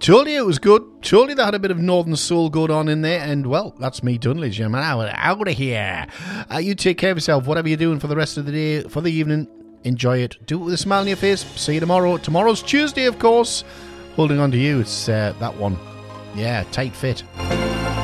Told you it was good. Told you they had a bit of Northern Soul going on in there. And, well, that's me done, ladies and gentlemen. Out of here. You take care of yourself. Whatever you're doing for the rest of the day, for the evening, enjoy it. Do it with a smile on your face. See you tomorrow. Tomorrow's Tuesday, of course. Holding on to you. It's that one. Yeah, tight fit.